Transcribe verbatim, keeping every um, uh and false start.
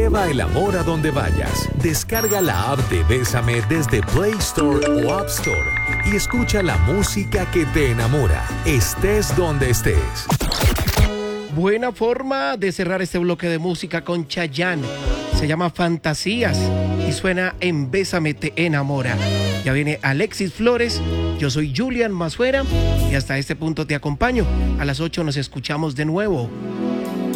Lleva el amor a donde vayas. Descarga la app de Bésame desde Play Store o App Store y escucha la música que te enamora, estés donde estés. Buena forma de cerrar este bloque de música con Chayanne. Se llama Fantasías y suena en Bésame te enamora. Ya viene Alexis Flores, yo soy Julian Mazuera y hasta este punto te acompaño. A las ocho nos escuchamos de nuevo.